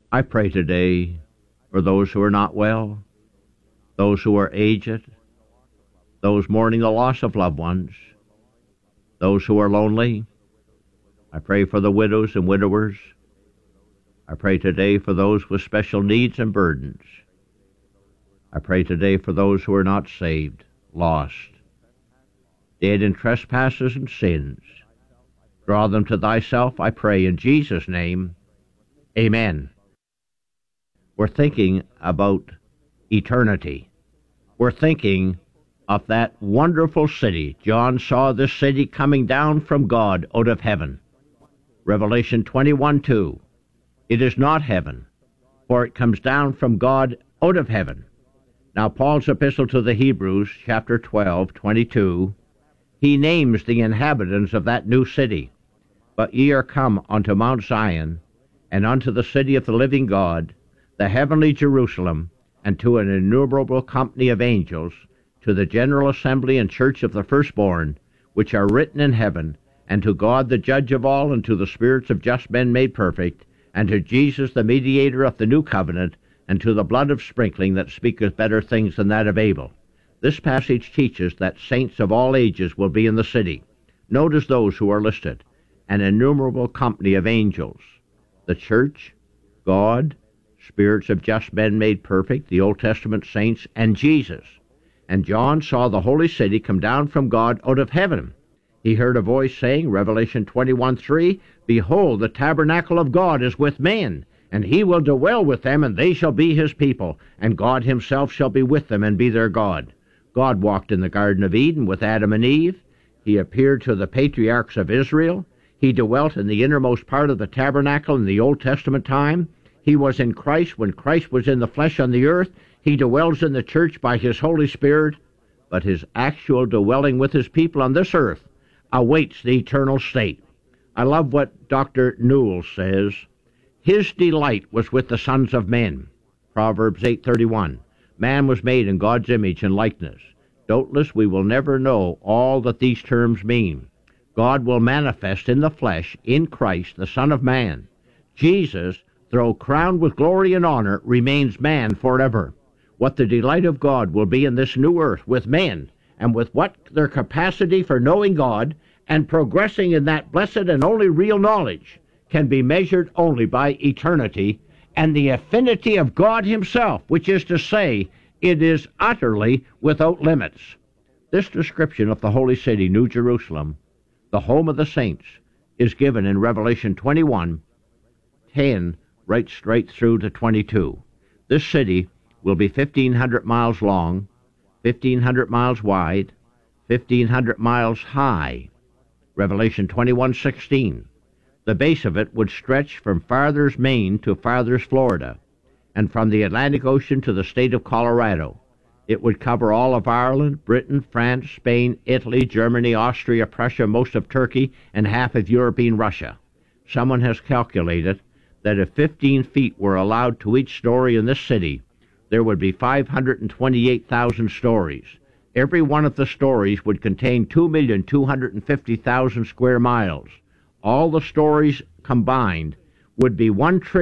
I pray today for those who are not well, those who are aged, those mourning the loss of loved ones, those who are lonely. I pray for the widows and widowers. I pray today for those with special needs and burdens. I pray today for those who are not saved, lost, dead in trespasses and sins. Draw them to thyself, I pray, in Jesus' name. Amen. We're thinking about eternity. We're thinking of that wonderful city. John saw this city coming down from God out of heaven. Revelation 21:2. It is not heaven, for it comes down from God out of heaven. Now Paul's epistle to the Hebrews, chapter 12:22, he names the inhabitants of that new city. But ye are come unto Mount Zion, and unto the city of the living God, the heavenly Jerusalem, and to an innumerable company of angels, to the general assembly and church of the firstborn, which are written in heaven, and to God the judge of all, and to the spirits of just men made perfect, and to Jesus the mediator of the new covenant, and to the blood of sprinkling that speaketh better things than that of Abel. This passage teaches that saints of all ages will be in the city. Notice those who are listed: an innumerable company of angels, the church, God, spirits of just men made perfect, the Old Testament saints, and Jesus. And John saw the holy city come down from God out of heaven. He heard a voice saying, Revelation 21:3, Behold, the tabernacle of God is with men, and he will dwell with them, and they shall be his people, and God himself shall be with them and be their God. God walked in the Garden of Eden with Adam and Eve. He appeared to the patriarchs of Israel. He dwelt in the innermost part of the tabernacle in the Old Testament time. He was in Christ when Christ was in the flesh on the earth. He dwells in the church by his Holy Spirit, but his actual dwelling with his people on this earth awaits the eternal state. I love what Dr. Newell says. His delight was with the sons of men. Proverbs 8:31. Man was made in God's image and likeness. Doubtless we will never know all that these terms mean. God will manifest in the flesh, in Christ, the Son of Man. Jesus, though crowned with glory and honor, remains man forever. What the delight of God will be in this new earth with men, and with what their capacity for knowing God and progressing in that blessed and only real knowledge can be measured only by eternity and the affinity of God himself, which is to say, it is utterly without limits. This description of the holy city, New Jerusalem, the home of the saints, is given in Revelation 21:10, right straight through to 22. This city will be 1,500 miles long, 1,500 miles wide, 1,500 miles high. Revelation 21:16. The base of it would stretch from farthest Maine to farthest Florida, and from the Atlantic Ocean to the state of Colorado. It would cover all of Ireland, Britain, France, Spain, Italy, Germany, Austria, Prussia, most of Turkey, and half of European Russia. Someone has calculated that if 15 feet were allowed to each story in this city, there would be 528,000 stories. Every one of the stories would contain 2,250,000 square miles. All the stories combined would be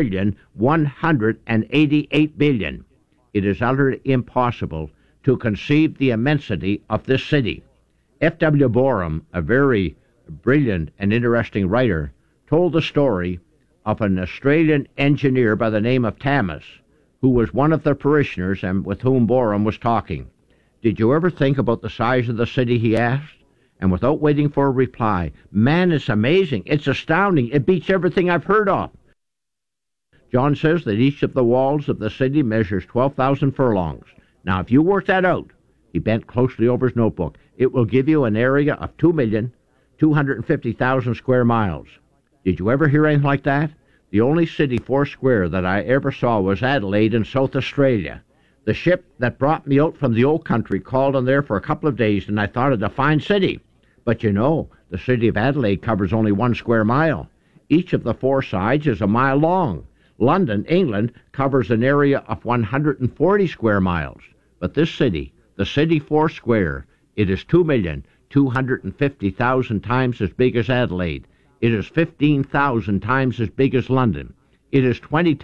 1,188,000,000,000. It is utterly impossible to conceive the immensity of this city. F.W. Borum, a very brilliant and interesting writer, told the story of an Australian engineer by the name of Thomas, who was one of the parishioners and with whom Borum was talking. Did you ever think about the size of the city, he asked? And without waiting for a reply, man, it's amazing, it's astounding, it beats everything I've heard of. John says that each of the walls of the city measures 12,000 furlongs. Now, if you work that out, he bent closely over his notebook, it will give you an area of 2,250,000 square miles. Did you ever hear anything like that? The only city 4 square that I ever saw was Adelaide in South Australia. The ship that brought me out from the old country called on there for a couple of days, and I thought it a fine city. But you know, the city of Adelaide covers only 1 square mile. Each of the 4 sides is a mile long. London, England, covers an area of 140 square miles. But this city, the city 4 square, it is 2,250,000 times as big as Adelaide. It is 15,000 times as big as London. It is 20